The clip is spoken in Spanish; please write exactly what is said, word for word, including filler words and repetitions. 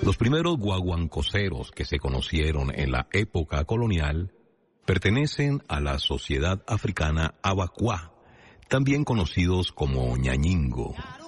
Los primeros guaguancoseros que se conocieron en la época colonial pertenecen a la sociedad africana Abacuá, también conocidos como Ñañingo.